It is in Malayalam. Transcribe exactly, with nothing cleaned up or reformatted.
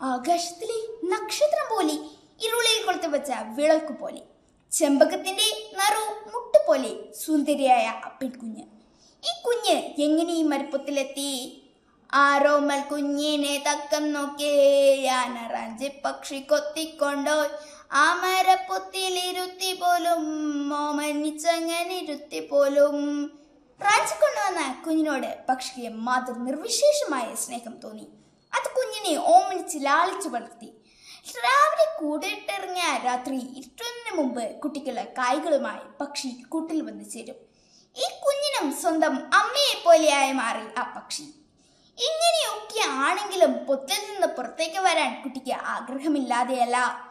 ആകാശത്തിലെ നക്ഷത്രം പോലെ, ഇരുളിൽ കൊളുത്തി വെച്ച വിളക്ക് പോലെ, ചെമ്പകത്തിന്റെ നറു മുട്ടുപോലെ സുന്ദരിയായ പെൺകുഞ്ഞ്. ഈ കുഞ്ഞ് എങ്ങനെ ഈ മരുപ്പത്തിലെത്തി? ആരോമൽ കുഞ്ഞിനെ തക്കം നോക്കേ യാനറാഞ്ചി പക്ഷി കൊത്തിക്കൊണ്ടോ ആ മരപ്പൊത്തിലിരുത്തി പോലും മോമനിച്ചങ്ങനെ ഇരുത്തി പോലും. റാഞ്ചി കൊണ്ടുവന്ന കുഞ്ഞിനോട് പക്ഷിക്ക് മാതൃ നിർവിശേഷമായ സ്നേഹം തോന്നി. അത് കുഞ്ഞിനെ ഓമനിച്ച് ലാളിച്ചു വളർത്തി. രാവിലെ കൂടിയിട്ടിറങ്ങിയ രാത്രി ഇരുട്ടുന്നതിന് മുമ്പ് കുട്ടിക്കുള്ള കായ്കളുമായി പക്ഷി കൂട്ടിൽ വന്നു ചേരും. ഈ കുഞ്ഞിനും സ്വന്തം അമ്മയെ പോലെയായി മാറി ആ പക്ഷി. ഇങ്ങനെയൊക്കെ ആണെങ്കിലും പൊത്തിൽ നിന്ന് പുറത്തേക്ക് വരാൻ കുട്ടിക്ക് ആഗ്രഹമില്ലാതെയല്ല.